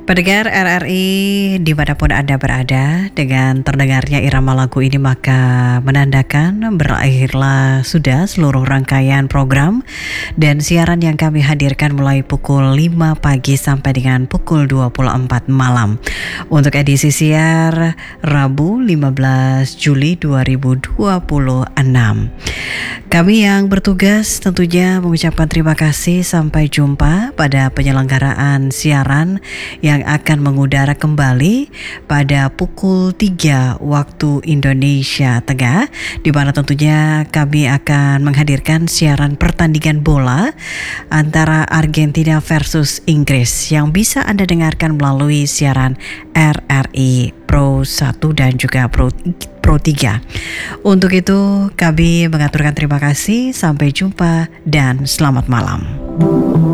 Pendengar RRI dimanapun Anda berada, dengan terdengarnya irama lagu ini maka menandakan berakhirlah sudah seluruh rangkaian program dan siaran yang kami hadirkan mulai pukul 5 pagi sampai dengan pukul 24 malam. Untuk edisi siar Rabu 15 Juli 2026. Kami yang bertugas tentunya mengucapkan terima kasih, sampai jumpa pada penyelenggaraan siaran yang akan mengudara kembali pada pukul 3 waktu Indonesia Tengah, di mana tentunya kami akan menghadirkan siaran pertandingan bola antara Argentina versus Inggris yang bisa Anda dengarkan melalui siaran RRI Pro 1 dan juga Pro 3. Untuk itu kami mengaturkan terima kasih, sampai jumpa dan selamat malam.